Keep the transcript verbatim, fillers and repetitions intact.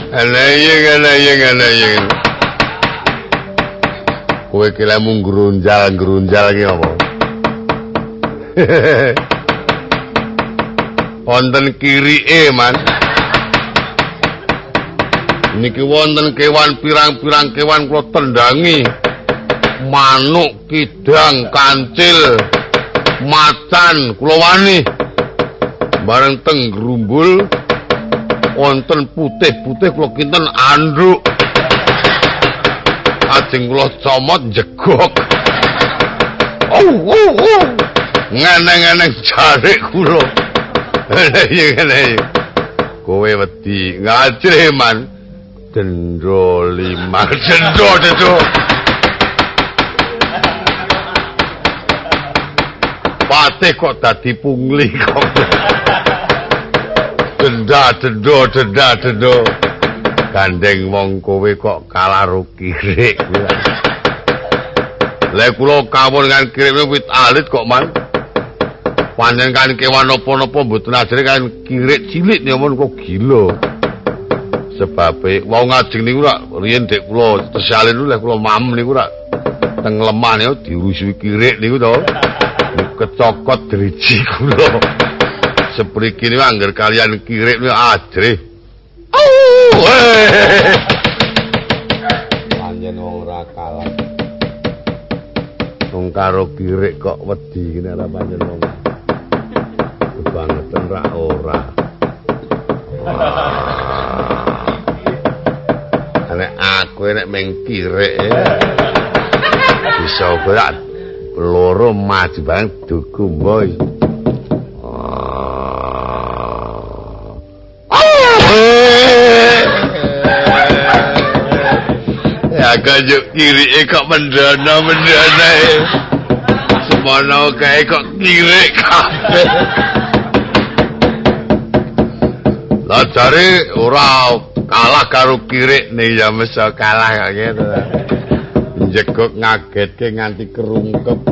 Anayeng anayeng anayeng. Kowe ki lek mung grunjal-grunjal ki apa? Wonten kirike, Man. Niki wonten kewan pirang-pirang kewan kula tendangi. Manuk, kidang, kancil, macan kula wani. Bareng teng grumbul wonten putih-putih kula kinten anduk. Ajeng kula comot jegok. Oh, oh, oh. Ngeneng-ngeneng jarik kula. Ngene. Kowe wedi ngajre, Man. Dendro lima dendro dendro. Patih kok dadi pungli kok. Denda dendo denda dendo. Gandeng wong kowe kok kalah kirik. Lek kula kawon kan kirime wit alit kok, Man. Pancen kan kewan napa-napa mboten ajre kan kirik cilik nyamun kok gila. Sebabe wong ngajeng niku rak riyen dek kula tesalin niku lek kula mam niku rak teng lemah niku dirusuhi kirik niku to. Kecokot driji kula. Sepriki niku angger kalian kirik niku ajre. Panjen wong ora kalah. Wong karo kirik kok wedi kene ora panjen wong. Kebangetan ra ora. Nek aku nek meng kirik bisa berat loro maju bang duku boy. Ya kajuk kiri kok mendana mendana. Semono kae kok kiri kabeh. Lah jare ora kalah karo kiri nih ya mesti kalah kok gitu. Jegok ngagetke nganti kerungkep.